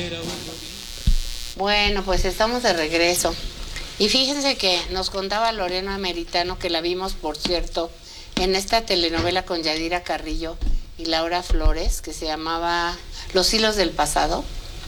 Bueno, pues estamos de regreso. Y fíjense que nos contaba Lorena Meritano, que la vimos, por cierto, en esta telenovela con Yadira Carrillo y Laura Flores, que se llamaba Los hilos del pasado.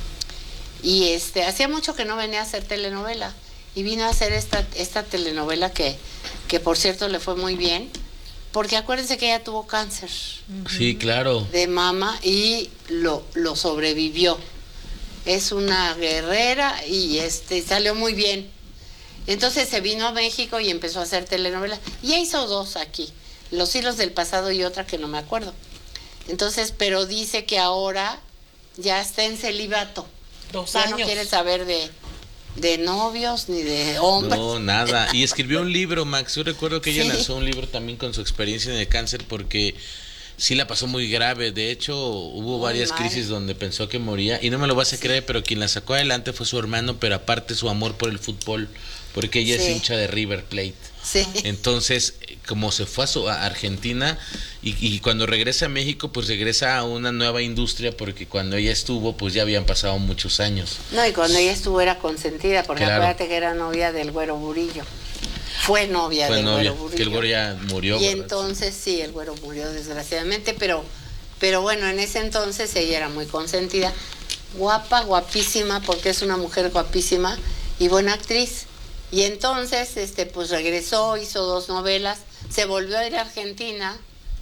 Y hacía mucho que no venía a hacer telenovela. Y vino a hacer esta telenovela que por cierto le fue muy bien. Porque acuérdense que ella tuvo cáncer. Sí, claro. De mama y lo sobrevivió. Es una guerrera y salió muy bien. Entonces se vino a México y empezó a hacer telenovelas. Y ya hizo 2 aquí, Los hilos del pasado y otra que no me acuerdo. Entonces, pero dice que ahora ya está en celibato. 2 ya años. no quiere saber de novios ni de hombres. No, nada. Y escribió un libro, Max. Yo recuerdo que ella lanzó un libro también con su experiencia en el cáncer porque sí la pasó muy grave. De hecho, hubo varias crisis donde pensó que moría. Y no me lo vas a creer, pero quien la sacó adelante fue su hermano, pero aparte su amor por el fútbol, porque ella es hincha de River Plate. Sí. Entonces, como se fue a Argentina y cuando regresa a México, pues regresa a una nueva industria, porque cuando ella estuvo, pues ya habían pasado muchos años. No, y cuando ella estuvo era consentida, porque acuérdate que era novia del Güero Murillo. Fue novia del Güero Murillo. Que el Güero ya murió. Y entonces sí, el Güero murió desgraciadamente, pero bueno, en ese entonces ella era muy consentida. Guapa, guapísima, porque es una mujer guapísima y buena actriz. Y entonces, pues regresó, hizo 2 novelas, se volvió a ir a Argentina,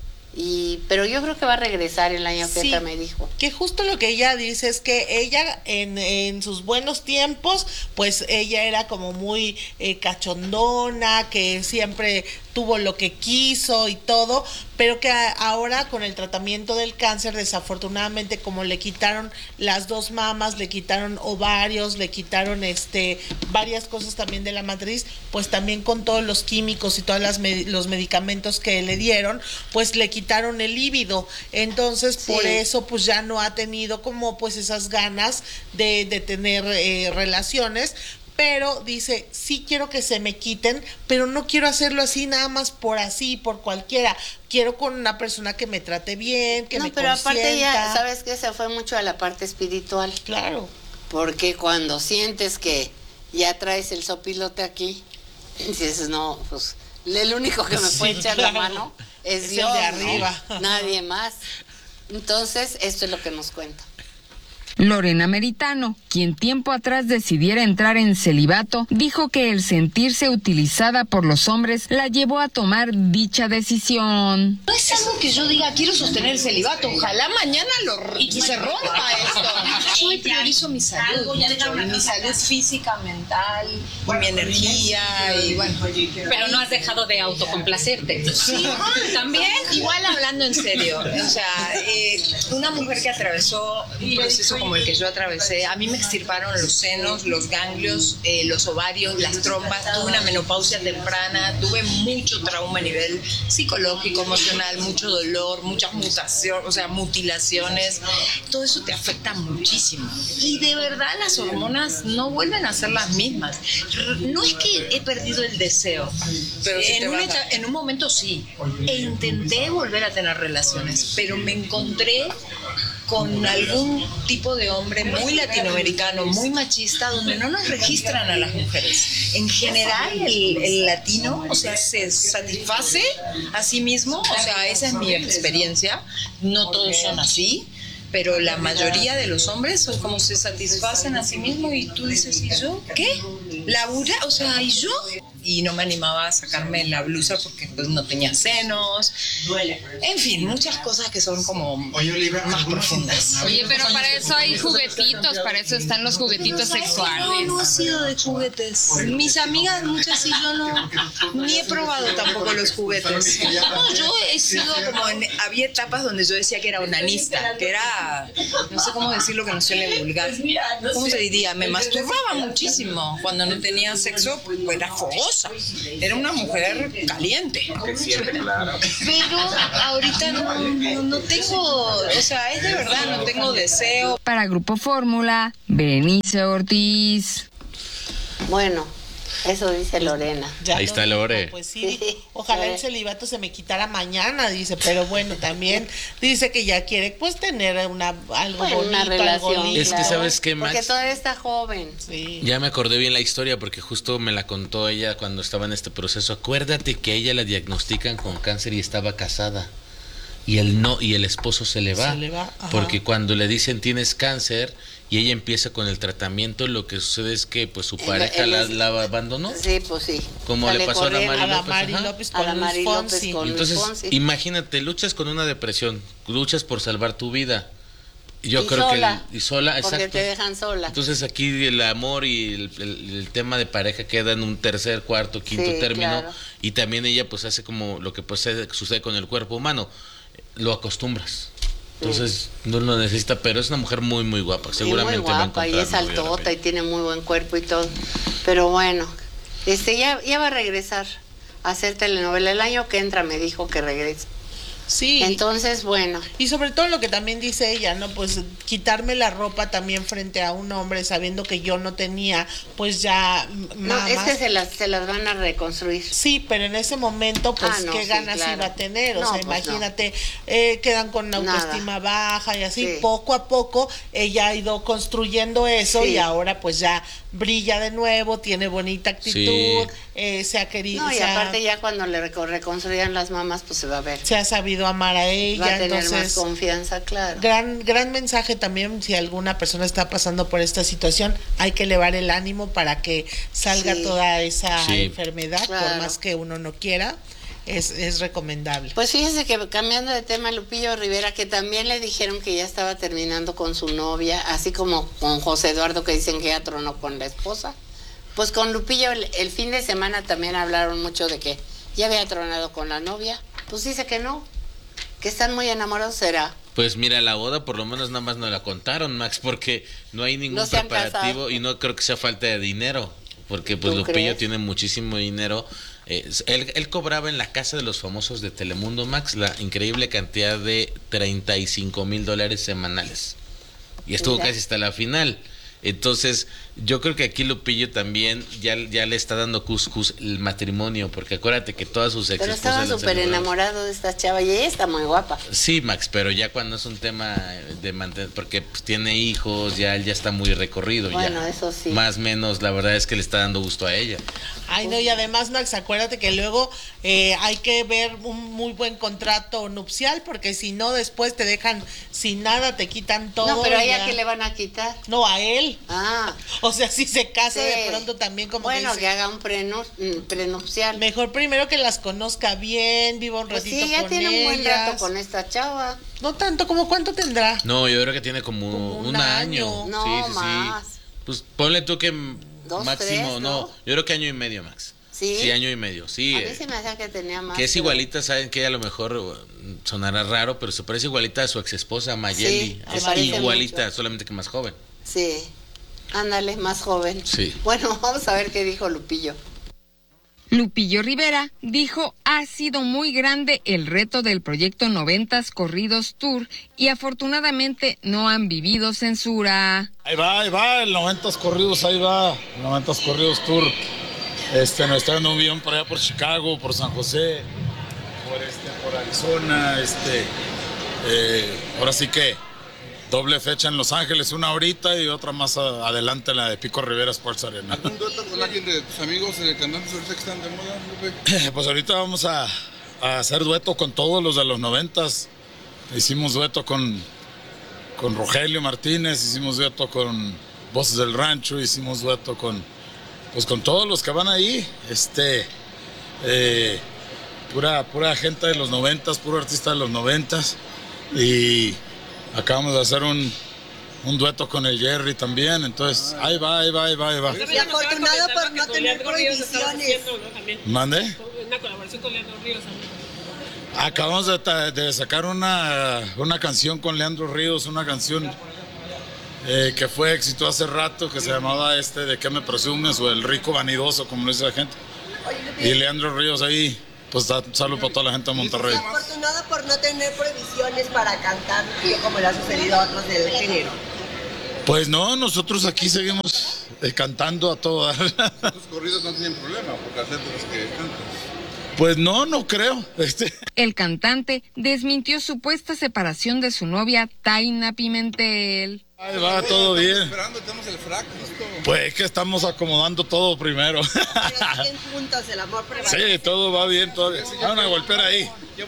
pero yo creo que va a regresar el año que entra, me dijo. Que justo lo que ella dice es que ella en sus buenos tiempos, pues ella era como muy cachondona, que siempre tuvo lo que quiso y todo, pero que ahora con el tratamiento del cáncer, desafortunadamente, como le quitaron las 2 mamas, le quitaron ovarios, le quitaron varias cosas también de la matriz, pues también con todos los químicos y todos los medicamentos que le dieron, pues le quitaron el líbido. Entonces, por eso pues ya no ha tenido como pues esas ganas de tener relaciones. Pero dice, sí quiero que se me quiten, pero no quiero hacerlo así nada más por cualquiera. Quiero con una persona que me trate bien, que me consienta. No, pero aparte ya, ¿sabes qué? Se fue mucho a la parte espiritual. Claro. Porque cuando sientes que ya traes el sopilote aquí, dices, no, pues el único que me puede echar la mano es Dios, el de arriba. ¿no? Nadie más. Entonces, esto es lo que nos cuenta. Lorena Meritano, quien tiempo atrás decidiera entrar en celibato, dijo que el sentirse utilizada por los hombres la llevó a tomar dicha decisión. No es algo que yo diga, quiero sostener el celibato, ojalá mañana y se rompa esto. Yo priorizo mi salud, mi salud física, mental, mi energía y bueno. Pero no has dejado de autocomplacerte. Sí, también. Igual hablando en serio, o sea, una mujer que atravesó un proceso como el que yo atravesé, a mí me extirparon los senos, los ganglios, los ovarios, las trompas, tuve una menopausia temprana, tuve mucho trauma a nivel psicológico, emocional, mucho dolor, muchas mutaciones, o sea, mutilaciones, todo eso te afecta muchísimo. Y de verdad las hormonas no vuelven a ser las mismas. No es que he perdido el deseo, pero en un momento sí, e intenté volver a tener relaciones, pero me encontré con algún tipo de hombre muy latinoamericano, muy machista, donde no nos registran a las mujeres. En general, el latino, o sea, se satisface a sí mismo, o sea, esa es mi experiencia, no todos son así, pero la mayoría de los hombres son como se satisfacen a sí mismos y tú dices, ¿y yo qué? ¿Labura? O sea, ¿y yo? Y no me animaba a sacarme la blusa porque pues no tenía senos. En fin, muchas cosas que son como más profundas. Oye, pero para eso hay juguetitos, para eso están los juguetitos sexuales. No he sido de juguetes. Mis amigas, muchas y yo no, ni he probado tampoco los juguetes. No, yo he sido como, había etapas donde yo decía que era onanista, que era, no sé cómo decirlo que no suene vulgar. ¿Cómo se diría? Me masturbaba muchísimo. Cuando no tenía sexo, pues era fogosa. Era una mujer caliente. Pero ahorita no tengo, o sea, es de verdad, no tengo deseo. Para Grupo Fórmula, Berenice Ortiz. Bueno, Eso dice Lorena. Ya ahí lo está dijo, Lore. Pues sí, Sí, ojalá Lore. el celibato se me quitara mañana, dice, pero bueno, también dice que ya quiere pues tener algo Bueno, bonito, una algo relación. lindo. Es que, ¿sabes qué, Max? Porque todavía está joven. Sí. Ya me acordé bien la historia porque justo me la contó ella cuando estaba en este proceso. Acuérdate que a ella la diagnostican con cáncer y estaba casada. Y el esposo se le va. Se le va, ajá. Porque cuando le dicen tienes cáncer y ella empieza con el tratamiento, lo que sucede es que pues su pareja la abandonó. Sí, pues sí. Como Sale le pasó a la corriendo. A la López, Mari ajá. López A con la Luis Mari López Fonsi. con- Entonces, Luis Fonsi. imagínate, luchas con una depresión, luchas por salvar tu vida. Yo Y creo sola, que y sola, Porque exacto. te dejan sola. Entonces aquí el amor y el tema de pareja queda en un tercer, cuarto, quinto Sí, término, claro. y también ella pues hace como lo que pues sucede con el cuerpo humano, lo acostumbras. Entonces no lo necesita, pero es una mujer muy muy guapa, seguramente y muy va a guapa, y encontrar es novio altota y rápido. tiene muy buen cuerpo y todo. Pero bueno, ya va a regresar a hacer telenovela. El año que entra me dijo que regrese. Sí. Entonces, bueno, Y sobre todo lo que también dice ella, ¿no? Pues quitarme la ropa también frente a un hombre sabiendo que yo no tenía, pues ya no, es mamas. que se las van a reconstruir. Sí, pero en ese momento, pues, Ah, no, ¿qué sí, ganas claro. iba a tener? O No, sea, pues, imagínate, quedan con autoestima baja y así, Sí. poco a poco ella ha ido construyendo eso Sí. y ahora pues ya brilla de nuevo, tiene bonita actitud, se ha querido, No, y aparte ya cuando le reconstruyan las mamas, pues se va a ver. se ha sabido amar a ella, Va a tener más entonces... confianza, claro. Gran mensaje también, si alguna persona está pasando por esta situación, hay que elevar el ánimo para que salga Sí. toda esa Sí. enfermedad, por Claro. más que uno no quiera, es recomendable. Pues fíjese que cambiando de tema, Lupillo Rivera, que también le dijeron que ya estaba terminando con su novia, así como con José Eduardo, que dicen que ya tronó con la esposa. Pues con Lupillo el fin de semana también hablaron mucho de que ya había tronado con la novia. Pues dice que no, que están muy enamorados, será. Pues mira, la boda por lo menos nada más no la contaron, Max, porque no hay ningún No se han preparativo casado. y no creo que sea falta de dinero, porque pues ¿Tú Lupillo crees? tiene muchísimo dinero. Él cobraba en la casa de los famosos de Telemundo, Max, la increíble cantidad de $35,000 semanales. Y estuvo Mira. casi hasta la final. Entonces, yo creo que aquí Lupillo también ya le está dando cuscús el matrimonio, porque acuérdate que todas sus ex Pero esposas estaba súper enamorado de esta chava y ella está muy guapa. Sí, Max, pero ya cuando es un tema de mantener, porque pues, tiene hijos, ya él ya está muy recorrido. Bueno, ya. eso sí. Más o menos, la verdad es que le está dando gusto a ella. Ay, no, y además, Max, acuérdate que luego hay que ver un muy buen contrato nupcial, porque si no, después te dejan sin nada, te quitan todo. No, pero a y ella ya. que le van a quitar. No, a él. Ah, O sea, si se casa sí. de pronto también, como bueno, que que dice, haga un prenupcial. mejor primero que las conozca bien, viva un Pues ratito sí, ya con tiene un buen ellas. rato con esta chava. No tanto, como cuánto tendrá. No, yo creo que tiene como Como un un año. año. No, sí. más. Pues ponle tú que Dos, máximo, tres, no, ¿no? yo creo que año y medio, Max. ¿Sí? Sí, año y medio, sí. A mí se me hacía que tenía más. Que es pero- igualita, saben que a lo mejor sonará raro, pero se parece igualita a su ex esposa Mayeli. Sí, me es parece igualita, mucho. solamente que más joven. Sí. Ándale, más joven. Sí. Bueno, vamos a ver qué dijo Lupillo. Lupillo Rivera dijo ha sido muy grande el reto del proyecto 90s Corridos Tour y afortunadamente no han vivido censura. Ahí va, el 90s Corridos, ahí va, el 90s Corridos Tour. Nos está dando un guión por allá por Chicago, por San José, por Arizona, ahora sí que doble fecha en Los Ángeles, una ahorita y otra más adelante, la de Pico Rivera Sports Arena. ¿Algún dueto con alguien de tus amigos cantantes ahorita que están de moda, Lupe? Pues ahorita vamos a hacer dueto con todos los de los 90s. Hicimos dueto con Rogelio Martínez, hicimos dueto con Voces del Rancho, hicimos dueto con todos los que van ahí. Pura gente de los 90s, puro artista de los 90s. Y acabamos de hacer un dueto con el Jerry también, entonces ahí va. Y afortunado por no tener prohibiciones. ¿Mande? Una colaboración con Leandro Ríos también. Acabamos de sacar una canción con Leandro Ríos, una canción que fue éxito hace rato, que se llamaba ¿De qué me presumes? O El rico vanidoso, como lo dice la gente. Y Leandro Ríos ahí, pues saludo para toda la gente de Monterrey. Afortunado por no tener prohibiciones para cantar, como le ha sucedido a otros del género. Pues no, nosotros aquí seguimos cantando a todas. Tus corridos no tienen problema porque aceptan los que cantan. Pues no creo. El cantante desmintió supuesta separación de su novia Taina Pimentel. Ahí va, todo bien. Esperando, tenemos el frac listo. Pues es que estamos acomodando todo primero. Pero siguen juntos, el amor prevalece. Sí, todo va bien, todo bien. Van a golpear ahí.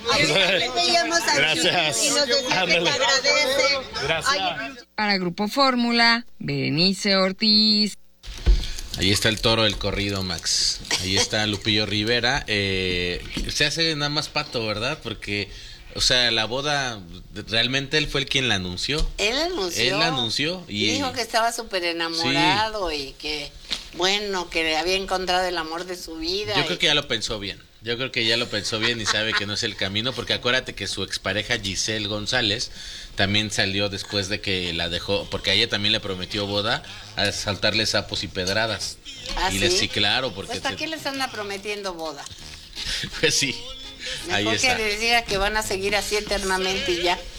Gracias. Y nos decía que te agradece. Gracias. Para Grupo Fórmula, Berenice Ortiz. Ahí está el toro del corrido, Max. Ahí está Lupillo Rivera. Se hace nada más pato, ¿verdad? Porque, o sea, la boda, realmente él fue el quien la anunció. Él la anunció. Y dijo que estaba súper enamorado y que, bueno, que había encontrado el amor de su vida. Yo creo que ya lo pensó bien. Yo creo que ya lo pensó bien y sabe que no es el camino, porque acuérdate que su expareja Giselle González también salió después de que la dejó, porque a ella también le prometió boda, a saltarle sapos y pedradas. ¿Ah, y sí? Sí, claro, porque... Pues, ¿para qué les anda prometiendo boda? Pues sí, ahí Mejor está. que les diga que van a seguir así eternamente y ya.